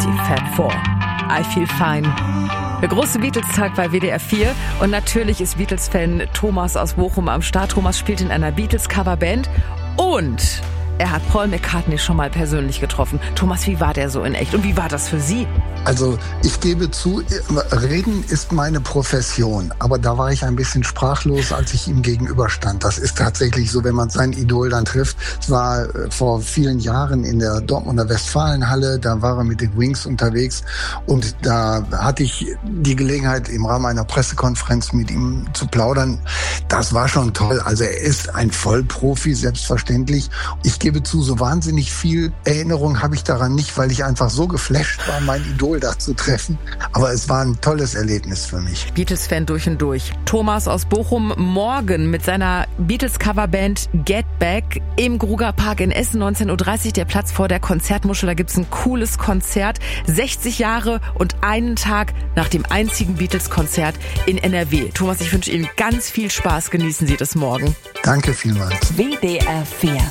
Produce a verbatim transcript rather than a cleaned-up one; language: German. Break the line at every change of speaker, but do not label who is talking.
Die Fab Four. I Feel Fine. Der große Beatles-Tag bei W D R vier. Und natürlich ist Beatles-Fan Thomas aus Bochum am Start. Thomas spielt in einer Beatles-Coverband und er hat Paul McCartney schon mal persönlich getroffen. Thomas, wie war der so in echt und wie war das für Sie?
Also ich gebe zu, reden ist meine Profession, aber da war ich ein bisschen sprachlos, als ich ihm gegenüberstand. Das ist tatsächlich so, wenn man sein Idol dann trifft. Es war vor vielen Jahren in der Dortmunder Westfalenhalle, da war er mit den Wings unterwegs und da hatte ich die Gelegenheit, im Rahmen einer Pressekonferenz mit ihm zu plaudern. Das war schon toll. Also er ist ein Vollprofi, selbstverständlich. Ich gebe zu, so wahnsinnig viel Erinnerung habe ich daran nicht, weil ich einfach so geflasht war, mein Idol da zu treffen. Aber es war ein tolles Erlebnis für mich.
Beatles-Fan durch und durch. Thomas aus Bochum morgen mit seiner Beatles-Coverband Get Back im Grugerpark in Essen, neunzehn Uhr dreißig, der Platz vor der Konzertmuschel. Da gibt's ein cooles Konzert. sechzig Jahre und einen Tag nach dem einzigen Beatles-Konzert in N R W. Thomas, ich wünsche Ihnen ganz viel Spaß. Genießen Sie das morgen.
Danke vielmals.
W D R vier